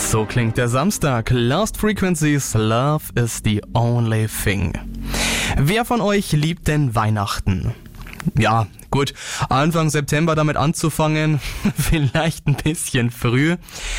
So klingt der Samstag. Lost Frequencies, Love is the only thing. Wer von euch liebt denn Weihnachten? Ja, gut, Anfang September damit anzufangen, vielleicht ein bisschen früh.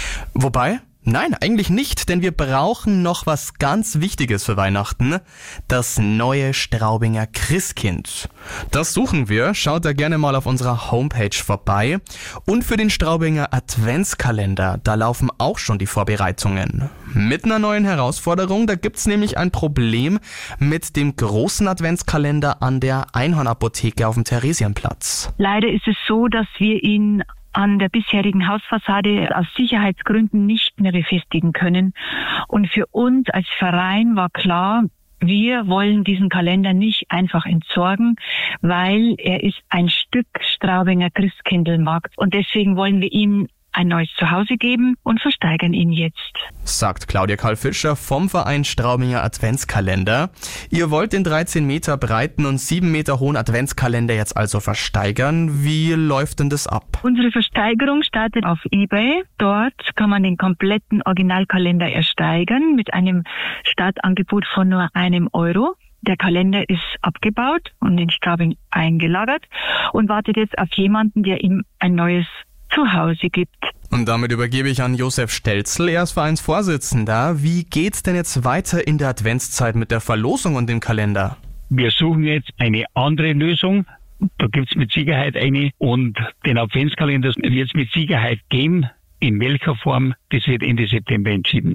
Wobei, nein, eigentlich nicht, denn wir brauchen noch was ganz Wichtiges für Weihnachten. Das neue Straubinger Christkind. Das suchen wir, schaut da gerne mal auf unserer Homepage vorbei. Und für den Straubinger Adventskalender, da laufen auch schon die Vorbereitungen. Mit einer neuen Herausforderung, da gibt's nämlich ein Problem mit dem großen Adventskalender an der Einhorn-Apotheke auf dem Theresienplatz. Leider ist es so, dass wir ihn an der bisherigen Hausfassade aus Sicherheitsgründen nicht mehr befestigen können. Und für uns als Verein war klar, wir wollen diesen Kalender nicht einfach entsorgen, weil er ist ein Stück Straubinger Christkindlmarkt. Und deswegen wollen wir ihm ein neues Zuhause geben und versteigern ihn jetzt. Sagt Claudia Karl-Fischer vom Verein Straubinger Adventskalender. Ihr wollt den 13 Meter breiten und 7 Meter hohen Adventskalender jetzt also versteigern. Wie läuft denn das ab? Unsere Versteigerung startet auf eBay. Dort kann man den kompletten Originalkalender ersteigern mit einem Startangebot von nur €1. Der Kalender ist abgebaut und in Straubing eingelagert und wartet jetzt auf jemanden, der ihm ein neues Zuhause gibt. Und damit übergebe ich an Josef Stelzl, er ist Vereinsvorsitzender. Wie geht's denn jetzt weiter in der Adventszeit mit der Verlosung und dem Kalender? Wir suchen jetzt eine andere Lösung. Da gibt's mit Sicherheit eine. Und den Adventskalender wird es mit Sicherheit geben. In welcher Form, das wird Ende September entschieden.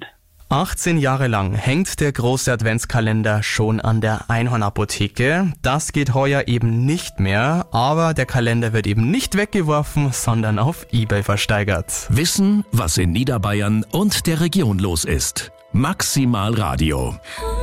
18 Jahre lang hängt der große Adventskalender schon an der Einhorn-Apotheke. Das geht heuer eben nicht mehr, aber der Kalender wird eben nicht weggeworfen, sondern auf eBay versteigert. Wissen, was in Niederbayern und der Region los ist. Maximal Radio.